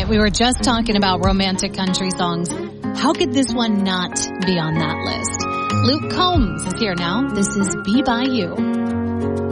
We were just talking about romantic country songs. How could this one not be on that list? Luke Combs is here now. This is Be By You.